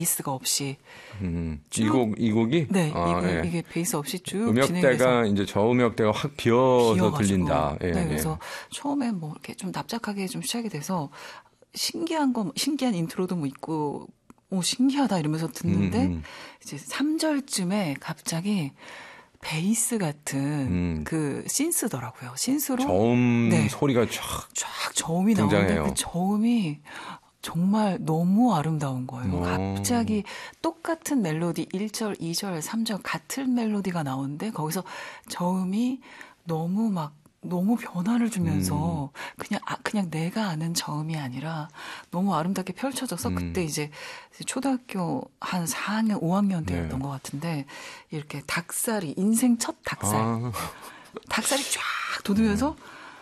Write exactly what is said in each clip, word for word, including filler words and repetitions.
베이스가 없이 음, 이 곡, 이 곡이? 네, 아, 이거, 예. 이게 베이스 없이 쭉 음역대가 진행돼서 이제 저음역대가 확 비어서 비어가지고. 들린다. 예, 네, 예. 그래서 처음에 뭐 이렇게 좀 납작하게 좀 시작이 돼서 신기한 거, 신기한 인트로도 뭐 있고, 오, 신기하다 이러면서 듣는데, 음, 음. 이제 삼 절쯤에 갑자기 베이스 같은 음. 그 신스더라고요. 신스로 저음 네. 소리가 쫙. 쫙 저음이 등장해요. 나오는데 그 저음이 정말 너무 아름다운 거예요. 오. 갑자기 똑같은 멜로디 일 절, 이 절, 삼 절 같은 멜로디가 나오는데 거기서 저음이 너무 막 너무 변화를 주면서 음. 그냥 아, 그냥 내가 아는 저음이 아니라 너무 아름답게 펼쳐져서 음. 그때 이제 초등학교 한 사 학년, 오 학년 때였던 네. 것 같은데 이렇게 닭살이 인생 첫 닭살 아. 닭살이 쫙 돋으면서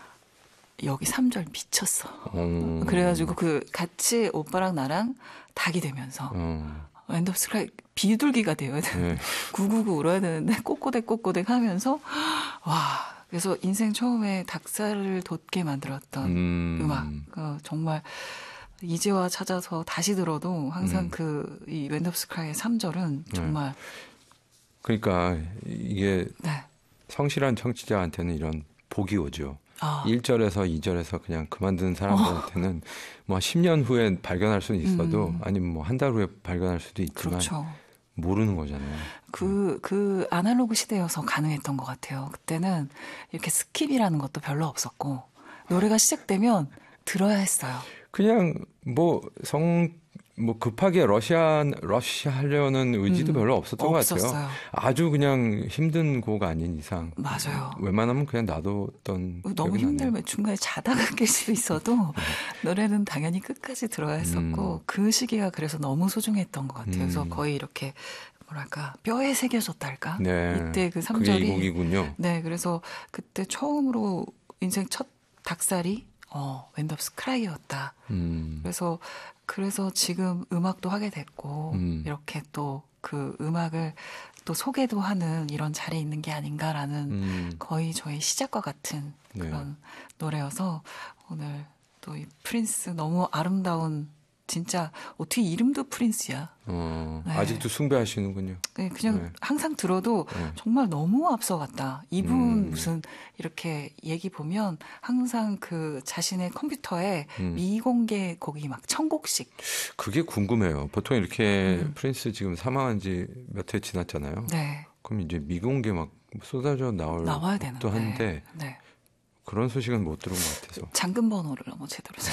여기 삼 절 미쳤어. 음. 그래가지고 그 같이 오빠랑 나랑 닭이 되면서 음. 엔드 오브 스카이 비둘기가 되어야 되는데 네. 구구구 울어야 되는데 꼬꼬댁 꼬꼬댁 하면서 와 그래서 인생 처음에 닭살을 돋게 만들었던 음. 음악 어, 정말 이제와 찾아서 다시 들어도 항상 음. 그 이 엔드 오브 스카이의 삼 절은 정말 그러니까 이게 네. 성실한 청취자한테는 이런 복이 오죠. 아. 일 절에서 이 절에서 그냥 그만두는 사람들한테는 뭐 십 년 후에 발견할 수는 있어도 음. 아니면 뭐 한 달 후에 발견할 수도 있지만 그렇죠. 모르는 거잖아요. 그, 그 아날로그 시대여서 가능했던 것 같아요. 그때는 이렇게 스킵이라는 것도 별로 없었고, 노래가 시작되면 들어야 했어요. 그냥 뭐 성, 뭐 급하게 러시아, 러시아 하려는 의지도 음, 별로 없었던 없었어요. 것 같아요. 아주 그냥 힘든 곡 아닌 이상. 맞아요. 웬만하면 그냥 놔뒀던. 너무 기억이 힘들면 나네요. 중간에 자다가 깰 수도 있어도 노래는 당연히 끝까지 들어야 했었고 음. 그 시기가 그래서 너무 소중했던 것 같아요. 그래서 음. 거의 이렇게 뭐랄까 뼈에 새겨졌달까? 네. 이때 그 삼 그게 절이 이 곡이군요. 네, 그래서 그때 처음으로 인생 첫 닭살이 어, 엔드 오브 스카이였다. 음. 그래서 그래서 지금 음악도 하게 됐고 음. 이렇게 또 그 음악을 또 소개도 하는 이런 자리에 있는 게 아닌가라는 음. 거의 저의 시작과 같은 네. 그런 노래여서 오늘 또 이 프린스 너무 아름다운 진짜 어떻게 이름도 프린스야. 어, 네. 아직도 숭배하시는군요. 네, 그냥 네. 항상 들어도 네. 정말 너무 앞서갔다. 이분 음. 무슨 이렇게 얘기 보면 항상 그 자신의 컴퓨터에 음. 미공개 곡이 막 천 곡씩. 그게 궁금해요. 보통 이렇게 음. 프린스 지금 사망한 지 몇 해 지났잖아요. 네. 그럼 이제 미공개 막 쏟아져 나올 나와야 것도 되는데. 한데 네. 그런 소식은 못 들은 것 같아서. 잠금 번호를 너무 제대로 잘.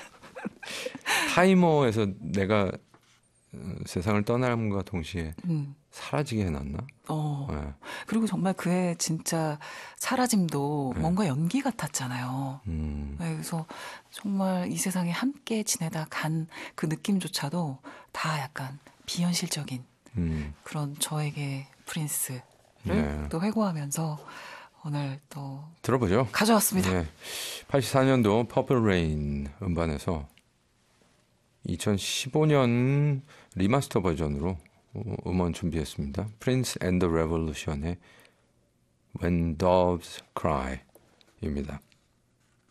타이머에서 내가 어, 세상을 떠남과 동시에 음. 사라지게 해놨나? 어. 네. 그리고 정말 그의 진짜 사라짐도 네. 뭔가 연기 같았잖아요. 음. 네, 그래서 정말 이 세상에 함께 지내다 간 그 느낌조차도 다 약간 비현실적인 음. 그런 저에게 프린스를 네. 또 회고하면서 오늘 또 들어보죠. 가져왔습니다. 네. 팔십사 년도 퍼플 레인 음반에서 이천십오 년 리마스터 버전으로 음원 준비했습니다. Prince and the Revolution의 When Doves Cry입니다.